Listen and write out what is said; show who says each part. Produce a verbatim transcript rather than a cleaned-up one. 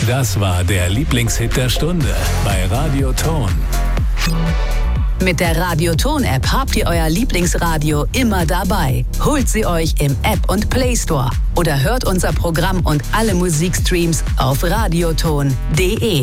Speaker 1: Das war der Lieblingshit der Stunde bei Radio Ton.
Speaker 2: Mit der Radio Ton App habt ihr euer Lieblingsradio immer dabei. Holt sie euch im App und Play Store oder hört unser Programm und alle Musikstreams auf radioton punkt de.